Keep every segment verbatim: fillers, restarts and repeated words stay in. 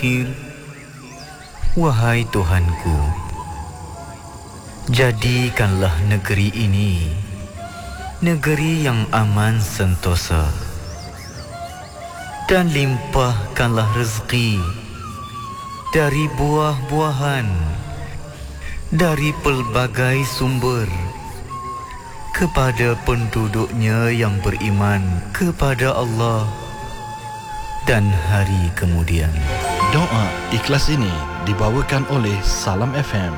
akhir. Wahai Tuhanku, jadikanlah negeri ini negeri yang aman sentosa, dan limpahkanlah rezeki dari buah-buahan, dari pelbagai sumber, kepada penduduknya yang beriman kepada Allah dan hari kemudian. Doa ikhlas ini dibawakan oleh Salam F M.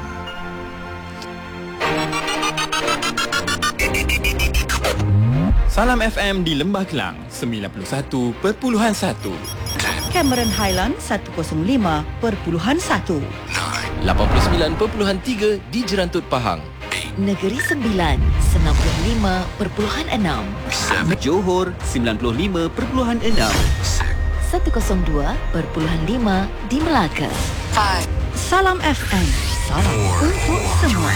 Salam F M di Lembah Kelang sembilan puluh satu perpuluhan satu, Cameron Highland seratus lima perpuluhan satu, lapan puluh sembilan perpuluhan tiga di Jerantut Pahang, Negeri Sembilan sembilan puluh lima perpuluhan enam, Johor sembilan puluh lima perpuluhan enam, seratus dua perpuluhan lima di Melaka. Salam F M, salam untuk semua.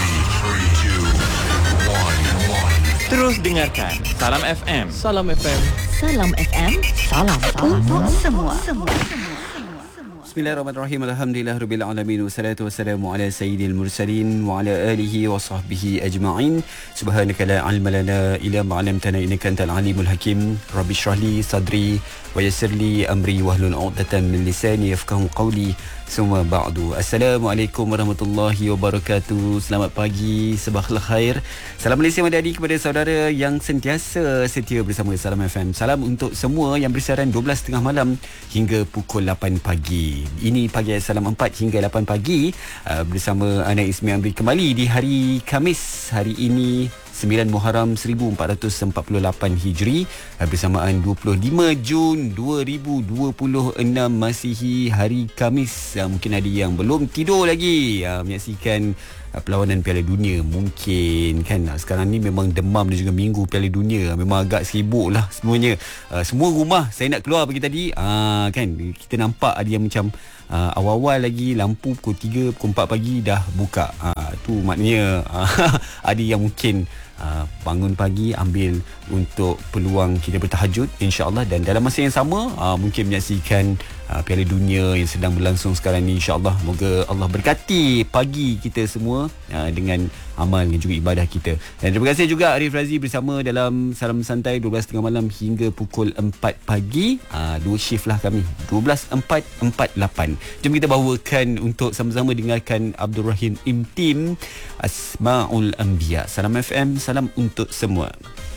Terus dengarkan Salam F M. Salam F M. Salam F M, salam untuk semua. Bismillahirrahmanirrahim. Alhamdulillahirabbil alamin. Wassalatu wassalamu ala sayyidil mursalin wa ala alihi wa sahbihi ajma'in. Subhanaka la ilma lana illa ma 'allamtana innaka antal alimul hakim. Rabbi shrah li sadri wa yassir li amri wahlul 'uqdatam min lisani yafqahu qawli. Summa ba'du. Assalamualaikum warahmatullahi wabarakatuh. Selamat pagi, sabahul khair. Salam Malaysia Madani kepada saudara yang sentiasa setia bersama Salam F M. Salam untuk semua yang bersiaran dua belas tiga puluh malam hingga pukul lapan pagi. Ini pagi Salam empat hingga lapan pagi uh, bersama Ana Ismi Amri kembali di hari Khamis. Hari ini sembilan Muharram seribu empat ratus empat puluh lapan Hijri bersamaan dua puluh lima Jun dua ribu dua puluh enam Masihi, hari Khamis. Mungkin ada yang belum tidur lagi menyaksikan perlawanan Piala Dunia mungkin kan. Sekarang ni memang demam dan juga minggu Piala Dunia, memang agak sibuk lah semuanya. Semua rumah saya nak keluar pagi tadi kan, kita nampak ada yang macam Uh, awal-awal lagi lampu pukul tiga, pukul empat pagi dah buka. uh, Tu maknanya uh, ada yang mungkin uh, bangun pagi ambil untuk peluang kita bertahajud insya-Allah, dan dalam masa yang sama uh, mungkin menyaksikan uh, Piala Dunia yang sedang berlangsung sekarang ni insya-Allah. Moga Allah berkati pagi kita semua uh, dengan amal dan juga ibadah kita. Dan terima kasih juga Arif Razi bersama dalam Salam Santai dua belas tiga puluh malam hingga pukul empat pagi. uh, Dua shift lah kami, dua belas empat, empat lapan. Jom kita bawakan untuk sama-sama dengarkan Abdul Rahim Imtim, Asma'ul Anbiya. Salam F M, salam untuk semua.